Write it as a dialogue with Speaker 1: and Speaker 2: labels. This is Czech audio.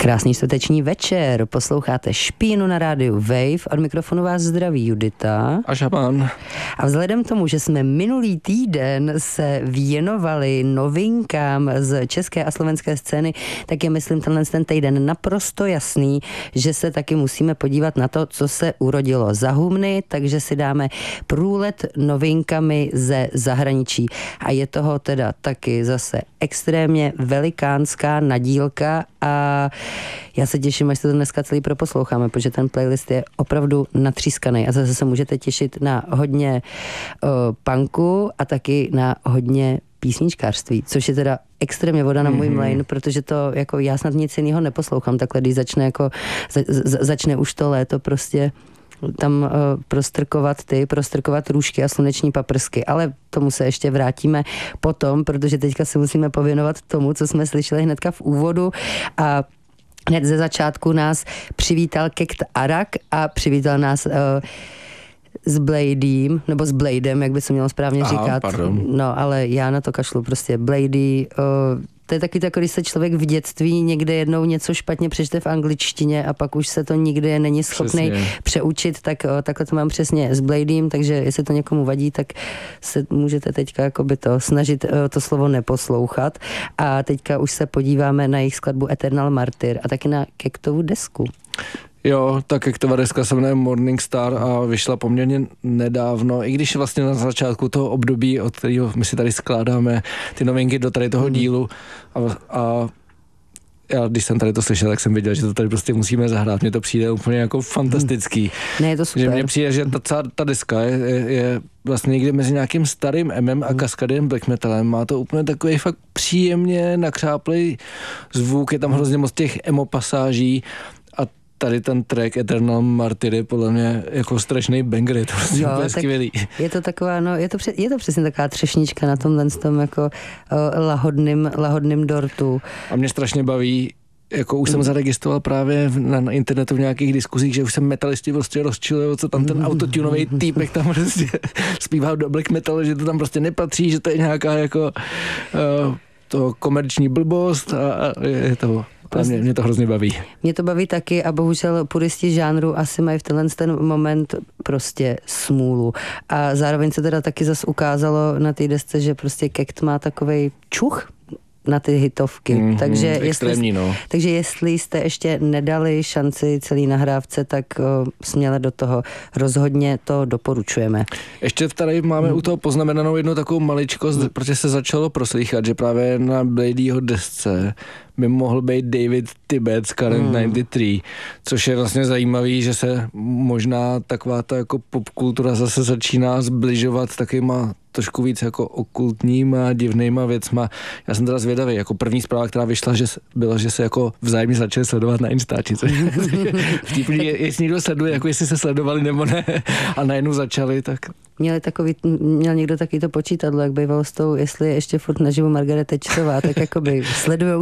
Speaker 1: Krásný čtvrteční večer, posloucháte Špínu na rádiu Wave, od mikrofonu vás zdraví Judita
Speaker 2: a Šaban.
Speaker 1: A vzhledem k tomu, že jsme minulý týden se věnovali novinkám z české a slovenské scény, tak je myslím ten týden naprosto jasný, že se taky musíme podívat na to, co se urodilo za humny, takže si dáme průlet novinkami ze zahraničí. A je toho teda taky zase extrémně velikánská nadílka a já se těším, až se to dneska celý proposloucháme, protože ten playlist je opravdu natřískaný a zase se můžete těšit na hodně punku a taky na hodně písničkářství, což je teda extrémně voda na můj mlejn, protože to jako já snad nic jiného neposlouchám takhle, když začne už to léto prostě tam prostrkovat růžky a sluneční paprsky, ale tomu se ještě vrátíme potom, protože teďka se musíme pověnovat tomu, co jsme slyšeli hnedka v úvodu a hned ze začátku nás přivítal Kekt Arak a přivítal nás s Bladym, nebo s Bladem, jak by se mělo správně říkat.
Speaker 2: Pardon.
Speaker 1: No, ale já na to kašlu, prostě Blady. To je taky tak, když se člověk v dětství někde jednou něco špatně přečte v angličtině a pak už se to nikdy není schopný přeučit, tak takhle to mám přesně s Bladym, takže jestli to někomu vadí, tak se můžete teďka jakoby to snažit to slovo neposlouchat. A teďka už se podíváme na jejich skladbu Eternal Martyr a taky na Kektovu desku.
Speaker 2: Jo, tak Kektova deska se jmenuje Morning Star a vyšla poměrně nedávno, i když vlastně na začátku toho období, od kterého my si tady skládáme ty novinky do tady toho dílu a já, když jsem tady to slyšel, tak jsem viděl, že to tady prostě musíme zahrát. Mně to přijde úplně jako fantastický.
Speaker 1: Ne, je to super.
Speaker 2: Že mně přijde, že ta deska je vlastně někde mezi nějakým starým a kaskadem black metalem. Má to úplně takový fakt příjemně nakřáplý zvuk, je tam hrozně moc těch emo pasáží a tady ten track Eternal Martyr je podle mě jako strašný banger, je to prostě úplně skvělý.
Speaker 1: Je to taková, no, je to přesně taková třešnička na tomhle tom jako lahodným dortu.
Speaker 2: A mě strašně baví, jako už jsem zaregistroval právě na internetu v nějakých diskuzích, že už se metalisti prostě rozčilují, co tam ten autotunový týpek tam prostě zpívá do black metal, že to tam prostě nepatří, že to je nějaká jako to komerční blbost a je to... Mě to hrozně baví.
Speaker 1: Mě to baví taky a bohužel puristi žánru asi mají v ten moment prostě smůlu. A zároveň se teda taky zas ukázalo na té desce, že prostě Kekt má takovej čuch na ty hitovky. Takže jestli jste ještě nedali šanci celý nahrávce, tak směle do toho rozhodně to doporučujeme.
Speaker 2: Ještě tady máme u toho poznamenanou jednu takovou maličkost, protože se začalo proslýchat, že právě na Bladyho desce by mohl být David Tibet z Current 93, což je vlastně zajímavý, že se možná taková ta jako popkultura zase začíná zbližovat takýma trošku víc jako okultníma, divnýma věcma. Já jsem teda zvědavý, jako první zpráva, která vyšla, že se jako vzájemně začali sledovat na Instači, což vtipný, jestli někdo sleduje, jako jestli se sledovali nebo ne, a najednou začali, tak...
Speaker 1: Měl někdo taky to počítadlo, jak bývalo s tou, jestli je ještě furt naživu Margaret Thatcherová, tak jakoby sledujou